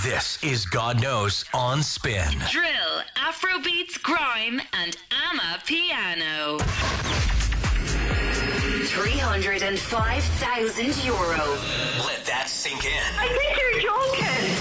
This is God Knows on Spin. Drill, Afrobeats, grime, and Ama Piano. €305,000. Let that sink in. I think you're joking.